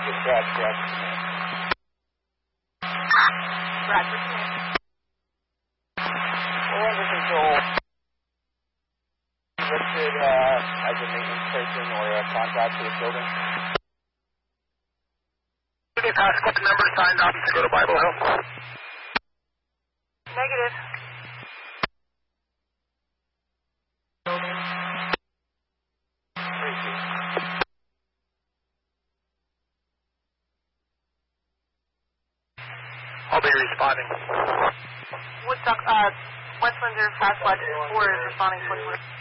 Correct. Bradford. Well, this is Joel. Listed as a maintenance person or a contract for the building. Did they pass what the number signed up to go to Bible Hill? Negative. I'll be responding. Woodstock, West Windsor, Fast Lodge 4 is responding 24.